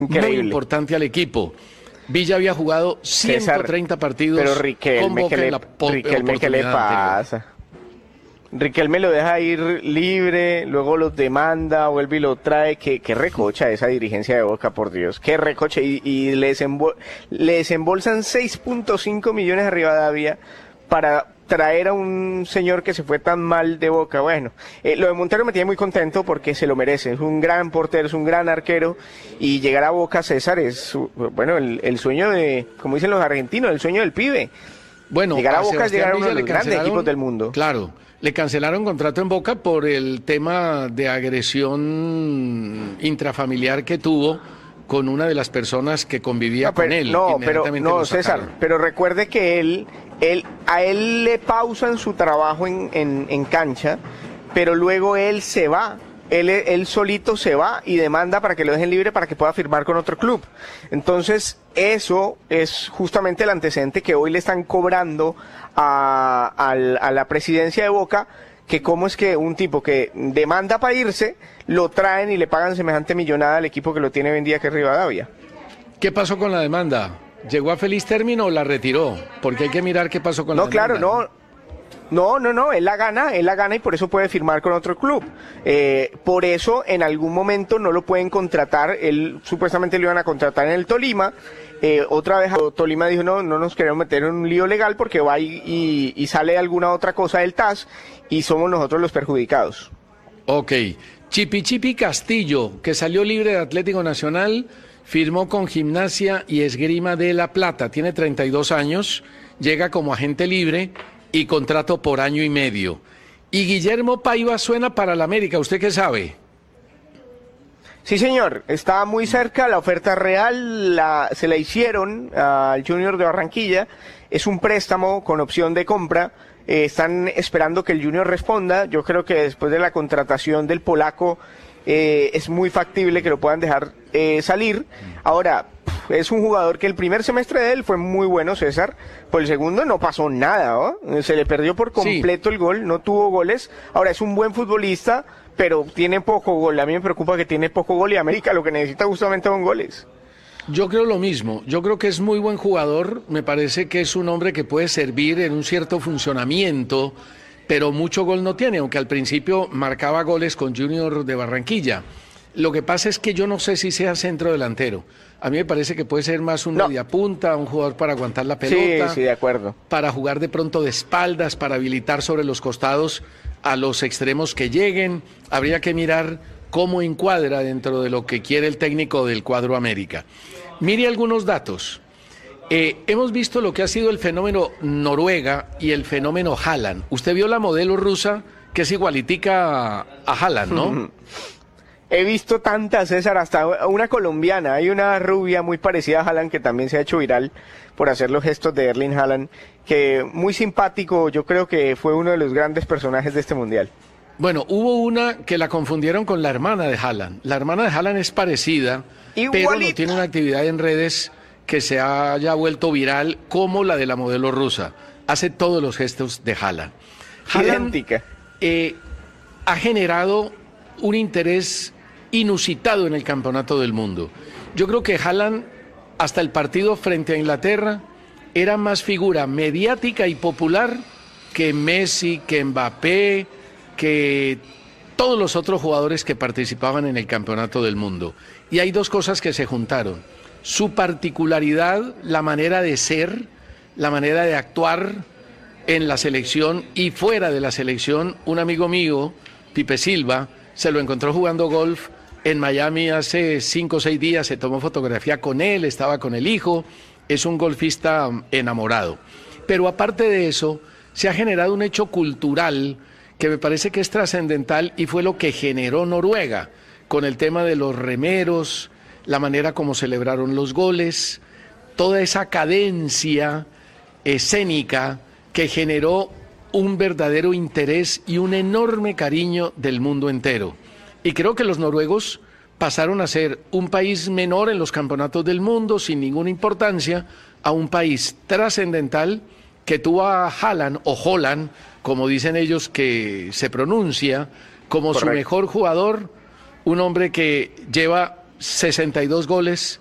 muy Increíble. importante al equipo. Villa había jugado César, 130 partidos pero con Riquelme, Boca en la Riquelme, ¿qué le oportunidad anterior. pasa? Riquelme lo deja ir libre, luego los demanda, vuelve y lo trae. Qué recocha esa dirigencia de Boca, por Dios. Qué recocha. Y le desembolsan 6.5 millones a Rivadavia para traer a un señor que se fue tan mal de Boca. Bueno, lo de Montero me tiene muy contento porque se lo merece. Es un gran portero, es un gran arquero. Y llegar a Boca, César, es bueno el sueño de, como dicen los argentinos, el sueño del pibe. Bueno, Llegar a Boca es Sebastián llegar a uno Villa de los grandes equipos del mundo. Claro, le cancelaron contrato en Boca por el tema de agresión intrafamiliar que tuvo con una de las personas que convivía No, pero, con él. no, Inmediatamente lo César, sacaron. pero recuerde que a él le pausan su trabajo en cancha, pero luego él se va. Él solito se va y demanda para que lo dejen libre para que pueda firmar con otro club. Entonces, eso es justamente el antecedente que hoy le están cobrando a la presidencia de Boca, que cómo es que un tipo que demanda para irse, lo traen y le pagan semejante millonada al equipo que lo tiene vendida, que es Rivadavia. ¿Qué pasó con la demanda? ¿Llegó a feliz término o la retiró? Porque hay que mirar qué pasó con la No, demanda. claro, no, él la gana y por eso puede firmar con otro club. Por eso en algún momento no lo pueden contratar, él supuestamente lo iban a contratar en el Tolima, otra vez Tolima dijo no nos queremos meter en un lío legal porque va y sale alguna otra cosa del TAS y somos nosotros los perjudicados. Ok. Chipi Castillo, que salió libre de Atlético Nacional, firmó con Gimnasia y Esgrima de La Plata. Tiene 32 años, llega como agente libre y contrato por año y medio. Y Guillermo Paiva suena para la América, ¿usted qué sabe? Sí, señor, está muy cerca, la oferta real se la hicieron al Junior de Barranquilla, es un préstamo con opción de compra, están esperando que el Junior responda, yo creo que después de la contratación del polaco es muy factible que lo puedan dejar salir. Ahora, es un jugador que el primer semestre de él fue muy bueno, César, por el segundo no pasó nada, ¿no? Se le perdió por completo el gol, no tuvo goles, ahora es un buen futbolista, pero tiene poco gol. A mí me preocupa que tiene poco gol y América lo que necesita justamente son goles. Yo creo lo mismo, yo creo que es muy buen jugador, me parece que es un hombre que puede servir en un cierto funcionamiento, pero mucho gol no tiene, aunque al principio marcaba goles con Junior de Barranquilla. Lo que pasa es que yo no sé si sea centro delantero. A mí me parece que puede ser más un mediapunta, un jugador para aguantar la pelota. Sí, de acuerdo. Para jugar de pronto de espaldas, para habilitar sobre los costados a los extremos que lleguen. Habría que mirar cómo encuadra dentro de lo que quiere el técnico del cuadro América. Mire algunos datos. Hemos visto lo que ha sido el fenómeno Noruega y el fenómeno Haaland. Usted vio la modelo rusa que es igualitica a Haaland, ¿no? He visto tantas, César, hasta una colombiana. Hay una rubia muy parecida a Haaland que también se ha hecho viral por hacer los gestos de Erling Haaland, que muy simpático, yo creo que fue uno de los grandes personajes de este mundial. Bueno, hubo una que la confundieron con la hermana de Haaland. La hermana de Haaland es parecida, pero no tiene una actividad en redes que se haya vuelto viral como la de la modelo rusa. Hace todos los gestos de Haaland. Idéntica. Ha generado un interés inusitado en el campeonato del mundo. Yo creo que Haaland, hasta el partido frente a Inglaterra, era más figura mediática y popular que Messi, que Mbappé, que todos los otros jugadores que participaban en el campeonato del mundo. Y hay dos cosas que se juntaron. Su particularidad, la manera de ser, la manera de actuar en la selección y fuera de la selección. Un amigo mío, Pipe Silva, se lo encontró jugando golf en Miami hace 5 o 6 días, se tomó fotografía con él, estaba con el hijo, es un golfista enamorado. Pero aparte de eso, se ha generado un hecho cultural que me parece que es trascendental y fue lo que generó Noruega, con el tema de los remeros, la manera como celebraron los goles, toda esa cadencia escénica que generó un verdadero interés y un enorme cariño del mundo entero. Y creo que los noruegos pasaron a ser un país menor en los campeonatos del mundo, sin ninguna importancia, a un país trascendental que tuvo a Haaland, o Holland, como dicen ellos que se pronuncia, como su mejor jugador, un hombre que lleva 62 goles